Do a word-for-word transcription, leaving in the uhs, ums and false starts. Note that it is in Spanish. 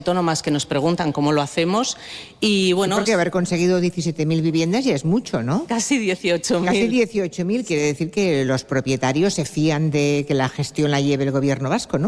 autónomas que nos preguntan cómo lo hacemos y bueno... Porque haber conseguido diecisiete mil viviendas ya es mucho, ¿no? Casi dieciocho mil. Casi dieciocho mil, quiere decir que los propietarios se fían de que la gestión la lleve el gobierno vasco, ¿no?